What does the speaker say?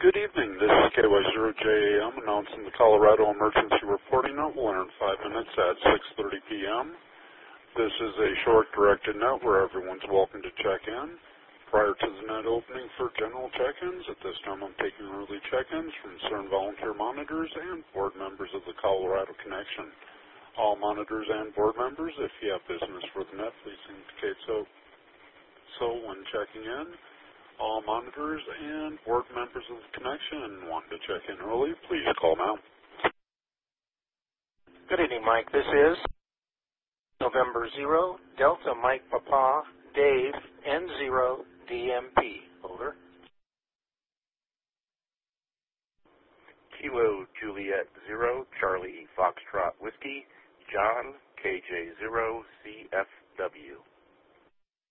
Good evening. This is KY0JAM announcing the Colorado Emergency Reporting Note. We'll enter in 5 minutes at 6:30 p.m. This is a short directed note where everyone's welcome to check in. Prior to the net opening for general check-ins, at this time I'm taking early check-ins from CERN volunteer monitors and board members of the Colorado Connection. All monitors and board members, if you have business for the net, please indicate so when checking in. All monitors and board members of the Connection want to check in early, please call now. Good evening, Mike. This is November 0, Delta Mike Papa, Dave, N0, DMP. Over. Kilo Juliet 0, Charlie Foxtrot Whiskey, John, KJ0, CFW.